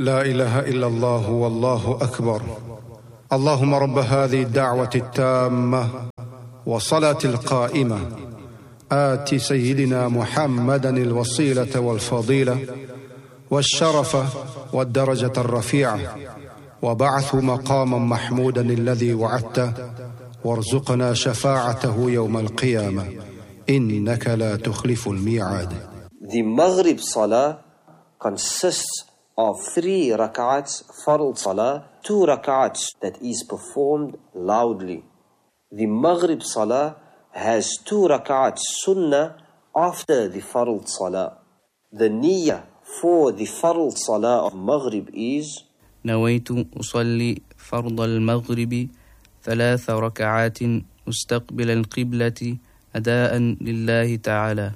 لا إله إلا الله والله أكبر. اللهم رب هذه الدعوة التامة والصلاة القائمة آت سيدنا محمدا الوسيلة والفضيلة والشرف والدرجة الرفيعة وبعثه مقاما محمودا الذي وعدته وارزقنا شفاعته يوم القيامة إنك لا تخلف الميعاد. The Maghrib Salah consists of 3 rak'ats Fard Salah, 2 rak'ats that is performed loudly. The Maghrib Salah has 2 rak'ats Sunnah after the Fard Salah. The niyyah for the Fard Salah of Maghrib is نويت أصلي فرض المغرب 3 ركعات مستقبل القبلة أداء لله تعالى.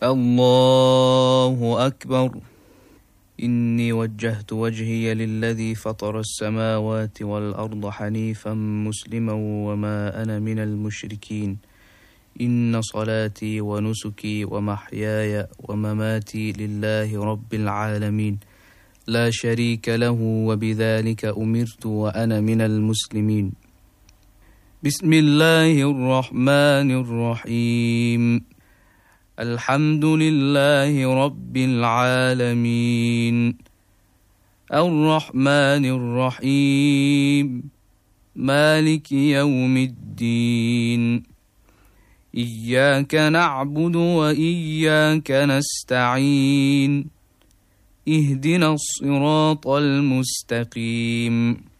الله أكبر. إني وجهت وجهي للذي فطر السماوات والأرض حنيفا مسلما وما أنا من المشركين. إن صلاتي ونسكي ومحياي ومماتي لله رب العالمين لا شريك له وبذلك أمرت وأنا من المسلمين. بسم الله الرحمن الرحيم. الحمد لله رب العالمين الرحمن الرحيم مالك يوم الدين إياك نعبد وإياك نستعين اهدنا الصراط المستقيم